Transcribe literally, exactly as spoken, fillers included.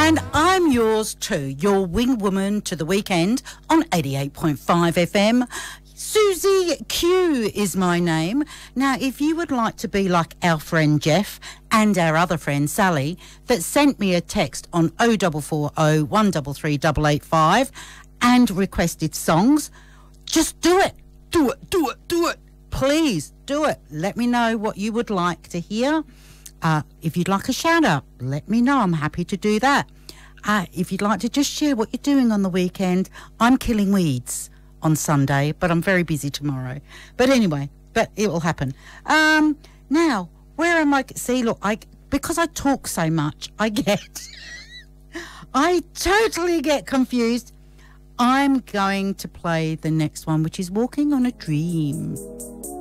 And I'm yours too, your wing woman to the weekend on eighty-eight point five F M. Susie Q is my name. Now, if you would like to be like our friend Jeff and our other friend Sally that sent me a text on oh four four oh, one three three eight eight five and requested songs, just do it. Do it, do it, do it. Please do it. Let me know what you would like to hear. Uh, if you'd like a shout out, let me know. I'm happy to do that. Uh, if you'd like to just share what you're doing on the weekend, I'm killing weeds on Sunday, but I'm very busy tomorrow. But anyway, but it will happen. Um, now, where am I? See, look, I because I talk so much, I get, I totally get confused. I'm going to play the next one, which is Walking on a Dream.